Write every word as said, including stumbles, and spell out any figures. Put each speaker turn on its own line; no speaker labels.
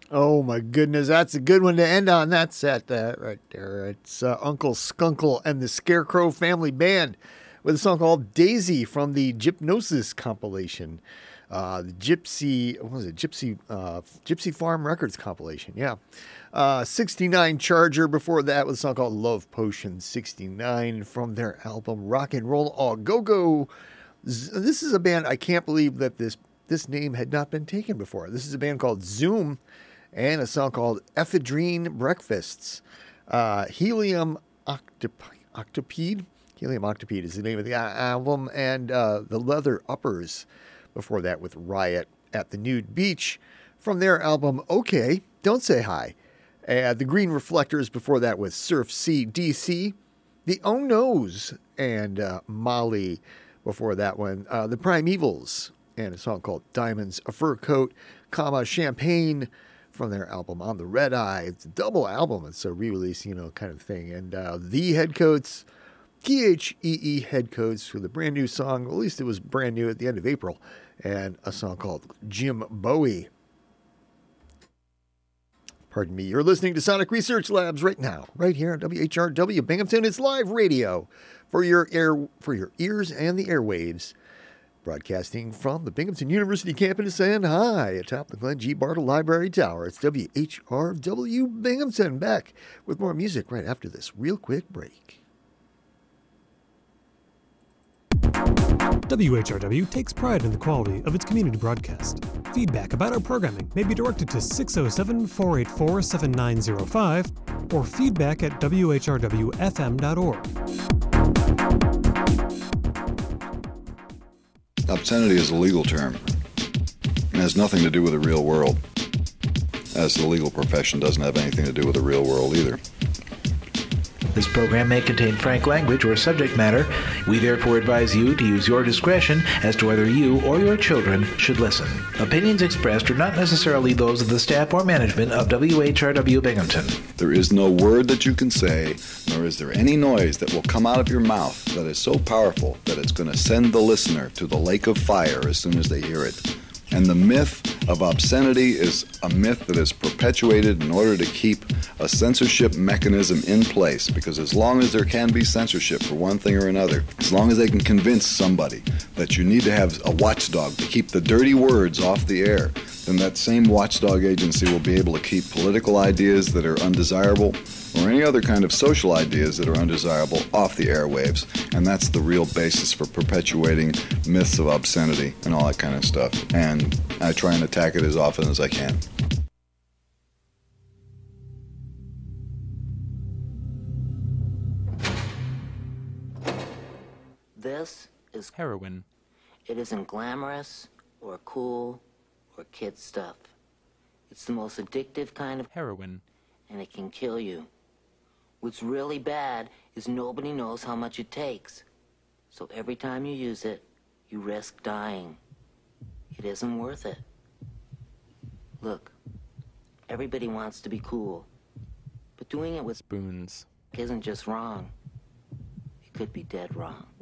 Oh my goodness, that's a good one to end on. That's that uh, right there. It's uh, Uncle Skunkle and the Scarecrow Family Band with a song called Daisy from the Gypnosis compilation. Uh, the Gypsy, what was it? Gypsy, uh, Gypsy Farm Records compilation. Yeah. Uh, sixty-nine Charger before that with a song called Love Potion sixty-nine from their album Rock and Roll All Go Go. This is a band I can't believe that this this name had not been taken before. This is a band called Zoom and a song called Ephedrine Breakfasts. Uh, Helium Octop- Octopede. Helium Octopede is the name of the album. And uh, the Leather Uppers before that with Riot at the Nude Beach from their album Okay, Don't Say Hi. Uh, the Green Reflectors before that with Surf C D C. The Oh No's and uh, Molly before that one. Uh, the Primevals and a song called Diamonds, a Fur Coat, comma, Champagne from their album On the Red Eye. It's a double album. It's a re-release, you know, kind of thing. And uh, The Headcoats, T H E E Headcoats with a brand new song. At least it was brand new at the end of April. And a song called Jim Bowie. Pardon me. You're listening to Sonic Research Labs right now, right here on W H R W Binghamton. It's live radio for your air, for your ears and the airwaves. Broadcasting from the Binghamton University campus and high atop the Glenn G. Bartle Library Tower. It's W H R W Binghamton, back with more music right after this real quick break.
W H R W takes pride in the quality of its community broadcast. Feedback about our programming may be directed to six oh seven, four eight four, seven nine oh five or feedback at w h r w f m dot org.
Obscenity is a legal term. It has nothing to do with the real world, as the legal profession doesn't have anything to do with the real world either.
This program may contain frank language or subject matter. We therefore advise you to use your discretion as to whether you or your children should listen. Opinions expressed are not necessarily those of the staff or management of W H R W Binghamton.
There is no word that you can say, nor is there any noise that will come out of your mouth that is so powerful that it's going to send the listener to the lake of fire as soon as they hear it. And the myth of obscenity is a myth that is perpetuated in order to keep a censorship mechanism in place, because as long as there can be censorship for one thing or another, as long as they can convince somebody that you need to have a watchdog to keep the dirty words off the air, then that same watchdog agency will be able to keep political ideas that are undesirable or any other kind of social ideas that are undesirable off the airwaves. And that's the real basis for perpetuating myths of obscenity and all that kind of stuff. And I try and attack it as often as I can.
This is
heroin.
It isn't glamorous or cool or kid stuff. It's the most addictive kind of
heroin,
and it can kill you. What's really bad is nobody knows how much it takes. So every time you use it, you risk dying. It isn't worth it. Look, everybody wants to be cool, but doing it with
spoons
isn't just wrong. It could be dead wrong.